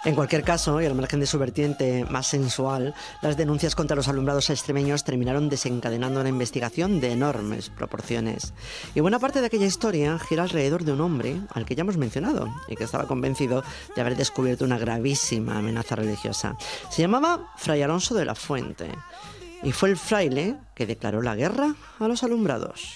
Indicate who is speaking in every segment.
Speaker 1: En cualquier caso, y al margen de su vertiente más sensual, las denuncias contra los alumbrados extremeños terminaron desencadenando una investigación de enormes proporciones. Y buena parte de aquella historia gira alrededor de un hombre al que ya hemos mencionado y que estaba convencido de haber descubierto una gravísima amenaza religiosa. Se llamaba Fray Alonso de la Fuente y fue el fraile que declaró la guerra a los alumbrados.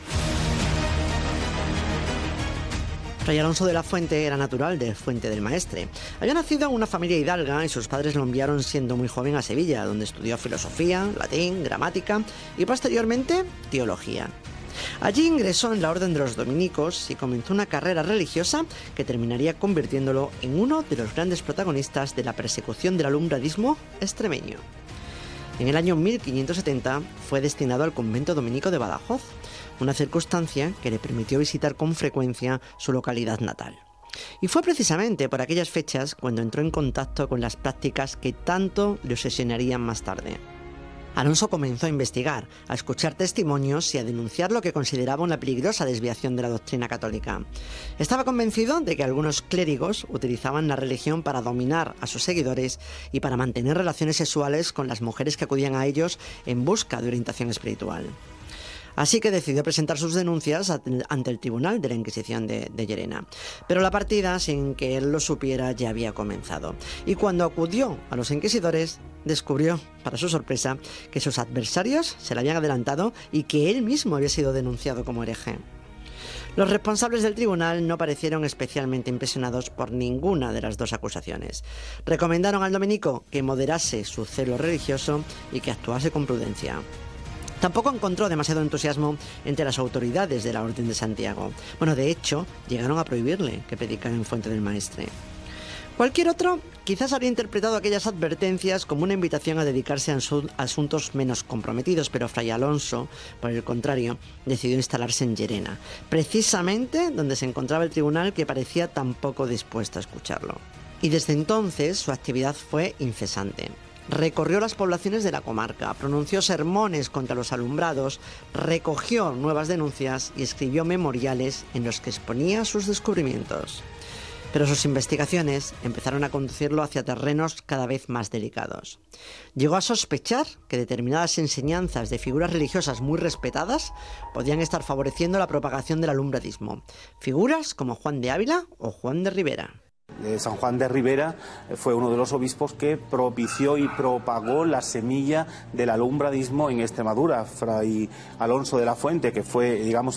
Speaker 1: Fray Alonso de la Fuente era natural de Fuente del Maestre. Había nacido en una familia hidalga y sus padres lo enviaron siendo muy joven a Sevilla, donde estudió filosofía, latín, gramática y posteriormente teología. Allí ingresó en la Orden de los Dominicos y comenzó una carrera religiosa que terminaría convirtiéndolo en uno de los grandes protagonistas de la persecución del alumbradismo extremeño. En el año 1570 fue destinado al convento dominico de Badajoz, una circunstancia que le permitió visitar con frecuencia su localidad natal. Y fue precisamente por aquellas fechas cuando entró en contacto con las prácticas que tanto le obsesionarían más tarde. Alonso comenzó a investigar, a escuchar testimonios y a denunciar lo que consideraba una peligrosa desviación de la doctrina católica. Estaba convencido de que algunos clérigos utilizaban la religión para dominar a sus seguidores y para mantener relaciones sexuales con las mujeres que acudían a ellos en busca de orientación espiritual. Así que decidió presentar sus denuncias ante el Tribunal de la Inquisición de Llerena. Pero la partida, sin que él lo supiera, ya había comenzado. Y cuando acudió a los inquisidores, descubrió, para su sorpresa, que sus adversarios se le habían adelantado y que él mismo había sido denunciado como hereje. Los responsables del tribunal no parecieron especialmente impresionados por ninguna de las dos acusaciones. Recomendaron al dominico que moderase su celo religioso y que actuase con prudencia. Tampoco encontró demasiado entusiasmo entre las autoridades de la Orden de Santiago. Bueno, de hecho, llegaron a prohibirle que predicara en Fuente del Maestre. Cualquier otro quizás habría interpretado aquellas advertencias como una invitación a dedicarse a asuntos menos comprometidos, pero Fray Alonso, por el contrario, decidió instalarse en Llerena, precisamente donde se encontraba el tribunal, que parecía tan poco dispuesto a escucharlo. Y desde entonces su actividad fue incesante. Recorrió las poblaciones de la comarca, pronunció sermones contra los alumbrados, recogió nuevas denuncias y escribió memoriales en los que exponía sus descubrimientos. Pero sus investigaciones empezaron a conducirlo hacia terrenos cada vez más delicados. Llegó a sospechar que determinadas enseñanzas de figuras religiosas muy respetadas podían estar favoreciendo la propagación del alumbradismo. Figuras como Juan de Ávila o Juan de Ribera.
Speaker 2: San Juan de Ribera fue uno de los obispos que propició y propagó la semilla del alumbradismo en Extremadura. Fray Alonso de la Fuente, que fue, digamos,